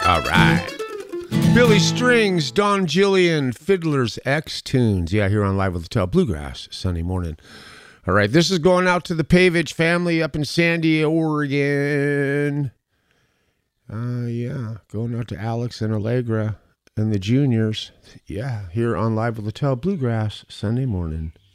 All right. Billy Strings, Don Jillian, Fiddler's X Tunes. Yeah, here on Live with the Tell Bluegrass, Sunday morning. All right, this is going out to the Pavage family up in Sandy, Oregon. Yeah, going out to Alex and Allegra and the juniors. Yeah, here on Live with the Tell Bluegrass, Sunday morning.